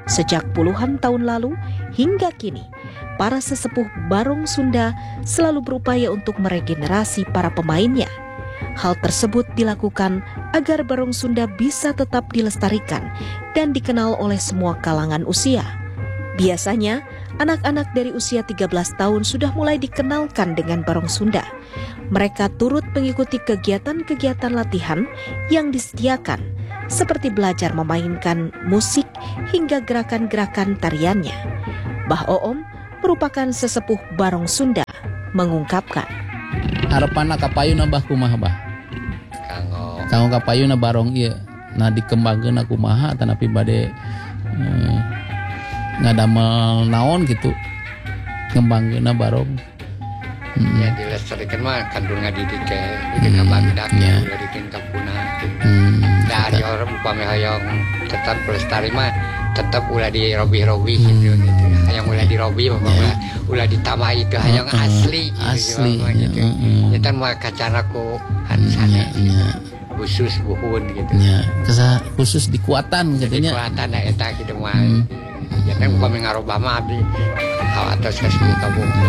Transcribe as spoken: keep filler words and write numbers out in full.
Sejak puluhan tahun lalu hingga kini, para sesepuh Barong Sunda selalu berupaya untuk meregenerasi para pemainnya. Hal tersebut dilakukan agar Barong Sunda bisa tetap dilestarikan dan dikenal oleh semua kalangan usia. Biasanya, anak-anak dari usia tiga belas tahun sudah mulai dikenalkan dengan Barong Sunda. Mereka turut mengikuti kegiatan-kegiatan latihan yang disediakan, seperti belajar memainkan musik hingga gerakan-gerakan tariannya. Bah Oom merupakan sesepuh Barong Sunda mengungkapkan, harapan kapayun abah kumaha bah? Kanggo Kanggo kapayun barong ieu nah dikembangkeun kumaha tanapi bade eh, ngadamel naon gitu ngembangkeun barong. Hmm. ya dilestarikan mah kandung ngadidik ke didik ka barudak ya. ulah dikin ka punah. Hmm. Dari orang upami hayang tetap pelestari mah tetap ulah di robi-robi gitu Hmm. gitu. Hayang ulah di robi mah ulah ulah ditamah itu hayang Uh-uh. asli Asli, gitu. gitu. uh-uh. Eta mah kacana ku hansana Ya, khusus buhun gitu. ya, kesa khusus dikuatan katanya. Kekuatan da eta kitu mah. Hmm. Jadi upami ngarobah mah abdi atas kasih kabung.